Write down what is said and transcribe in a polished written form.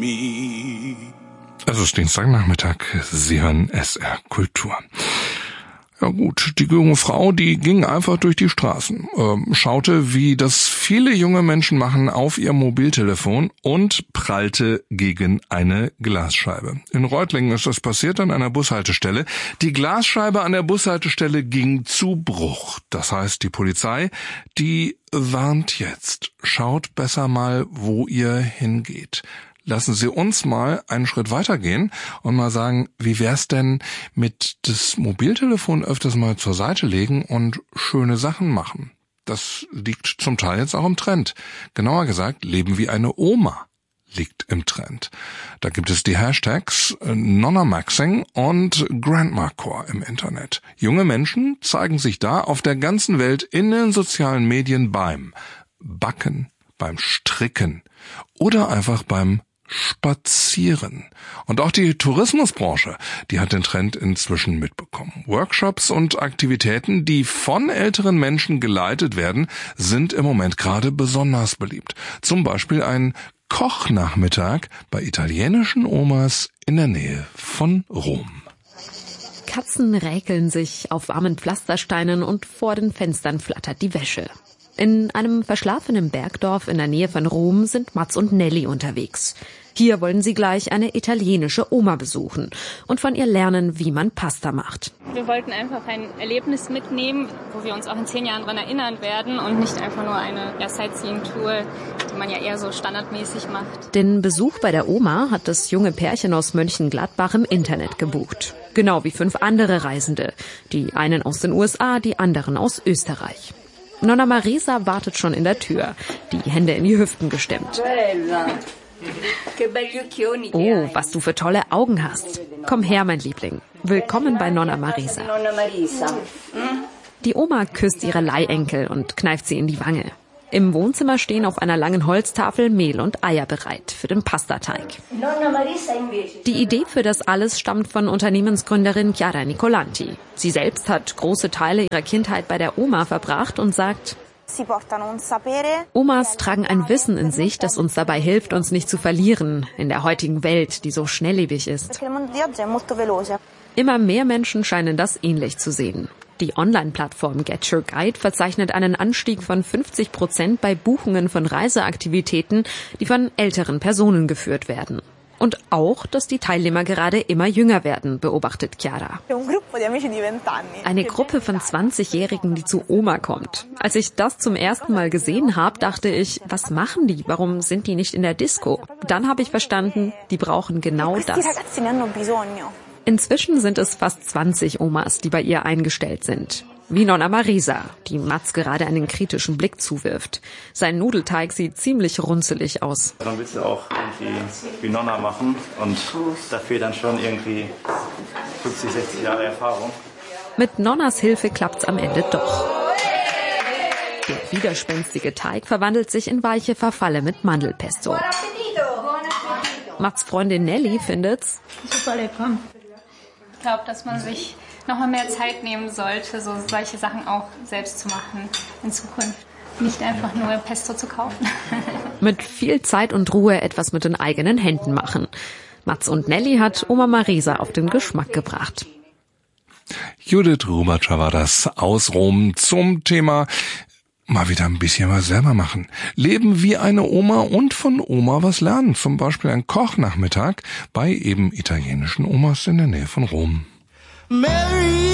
me. Es ist Dienstagnachmittag, Sie hören SR Kultur. Ja gut, die junge Frau, die ging einfach durch die Straßen, schaute, wie das viele junge Menschen machen, auf ihr Mobiltelefon und prallte gegen eine Glasscheibe. In Reutlingen ist das passiert an einer Bushaltestelle. Die Glasscheibe an der Bushaltestelle ging zu Bruch. Das heißt, die Polizei, die warnt jetzt. Schaut besser mal, wo ihr hingeht. Lassen Sie uns mal einen Schritt weitergehen und mal sagen, wie wär's denn mit das Mobiltelefon öfters mal zur Seite legen und schöne Sachen machen? Das liegt zum Teil jetzt auch im Trend. Genauer gesagt, Leben wie eine Oma liegt im Trend. Da gibt es die Hashtags Nonna-Maxing und Grandma-Core im Internet. Junge Menschen zeigen sich da auf der ganzen Welt in den sozialen Medien beim Backen, beim Stricken oder einfach beim Spazieren. Und auch die Tourismusbranche, die hat den Trend inzwischen mitbekommen. Workshops und Aktivitäten, die von älteren Menschen geleitet werden, sind im Moment gerade besonders beliebt. Zum Beispiel ein Kochnachmittag bei italienischen Omas in der Nähe von Rom. Katzen räkeln sich auf warmen Pflastersteinen und vor den Fenstern flattert die Wäsche. In einem verschlafenen Bergdorf in der Nähe von Rom sind Mats und Nelly unterwegs. Hier wollen sie gleich eine italienische Oma besuchen und von ihr lernen, wie man Pasta macht. Wir wollten einfach ein Erlebnis mitnehmen, wo wir uns auch in 10 Jahren daran erinnern werden und nicht einfach nur eine Sightseeing-Tour, die man ja eher so standardmäßig macht. Den Besuch bei der Oma hat das junge Pärchen aus Mönchengladbach im Internet gebucht. Genau wie 5 andere Reisende. Die einen aus den USA, die anderen aus Österreich. Nonna Marisa wartet schon in der Tür, die Hände in die Hüften gestemmt. Oh, was du für tolle Augen hast. Komm her, mein Liebling. Willkommen bei Nonna Marisa. Die Oma küsst ihre Leihenkel und kneift sie in die Wange. Im Wohnzimmer stehen auf einer langen Holztafel Mehl und Eier bereit für den Pastateig. Die Idee für das alles stammt von Unternehmensgründerin Chiara Nicolanti. Sie selbst hat große Teile ihrer Kindheit bei der Oma verbracht und sagt: Omas tragen ein Wissen in sich, das uns dabei hilft, uns nicht zu verlieren in der heutigen Welt, die so schnelllebig ist. Immer mehr Menschen scheinen das ähnlich zu sehen. Die Online-Plattform Get Your Guide verzeichnet einen Anstieg von 50% bei Buchungen von Reiseaktivitäten, die von älteren Personen geführt werden. Und auch, dass die Teilnehmer gerade immer jünger werden, beobachtet Chiara. Eine Gruppe von 20-Jährigen, die zu Oma kommt. Als ich das zum ersten Mal gesehen habe, dachte ich, was machen die? Warum sind die nicht in der Disco? Dann habe ich verstanden, die brauchen genau das. Inzwischen sind es fast 20 Omas, die bei ihr eingestellt sind. Wie Nonna Marisa, die Mats gerade einen kritischen Blick zuwirft. Sein Nudelteig sieht ziemlich runzelig aus. Dann willst du auch irgendwie wie Nonna machen und dafür dann schon irgendwie 50, 60 Jahre Erfahrung. Mit Nonnas Hilfe klappt's am Ende doch. Der widerspenstige Teig verwandelt sich in weiche Farfalle mit Mandelpesto. Mats Freundin Nelly findet's Super lecker. Ich glaube, dass man sich noch mal mehr Zeit nehmen sollte, so solche Sachen auch selbst zu machen in Zukunft. Nicht einfach nur Pesto zu kaufen. Mit viel Zeit und Ruhe etwas mit den eigenen Händen machen. Mats und Nelly hat Oma Marisa auf den Geschmack gebracht. Judith Rubatscher war das aus Rom zum Thema mal wieder ein bisschen was selber machen. Leben wie eine Oma und von Oma was lernen. Zum Beispiel ein Kochnachmittag bei eben italienischen Omas in der Nähe von Rom. Mary